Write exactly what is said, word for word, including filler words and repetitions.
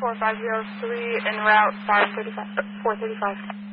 four five zero three en route five thirty-five, four thirty-five.